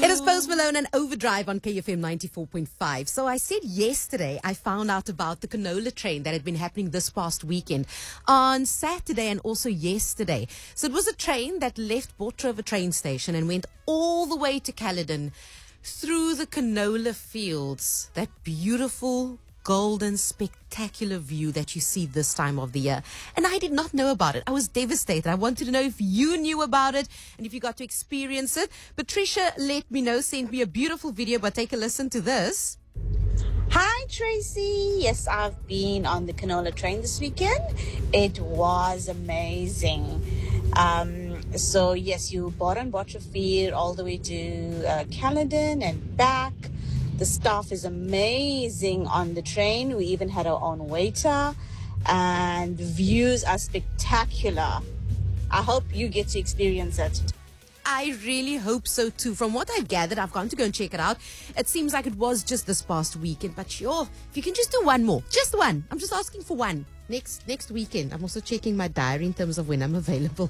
It is Post Malone and Overdrive on KFM 94.5. So I said yesterday I found out about the canola train that had been happening this past weekend on Saturday and also yesterday. So it was a train that left Portrover train station and went all the way to Caledon through the canola fields. That beautiful golden, spectacular view that you see this time of the year. And I did not know about it. I was devastated. I wanted to know if you knew about it and if you got to experience it. Patricia let me know, sent me a beautiful video, but take a listen to this. Hi, Tracy. Yes, I've been on the canola train this weekend. It was amazing. So, yes, you board on Botcherfield all the way to Caledon and back. The staff is amazing on the train. We even had our own waiter, and the views are spectacular. I hope you get to experience it. I really hope so too. From what I've gathered, I've gone to go and check it out. It seems like it was just this past weekend, but sure, if you can just do one more, just one. I'm just asking for one. Next weekend. I'm also checking my diary in terms of when I'm available.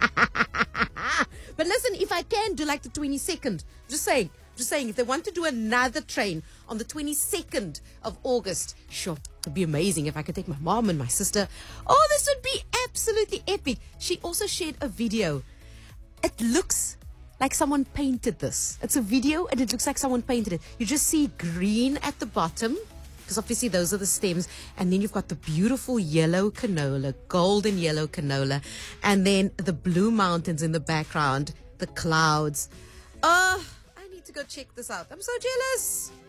But listen, if I can do like the 22nd, just saying, if they want to do another train on the 22nd of August, sure, it would be amazing if I could take my mom and my sister. Oh, this would be absolutely epic. She also shared a video. It looks like someone painted this. It's a video and it looks like someone painted it. You just see green at the bottom, because obviously those are the stems. And then you've got the beautiful yellow canola, golden yellow canola. And then the blue mountains in the background, the clouds. Oh, I need to go check this out. I'm so jealous.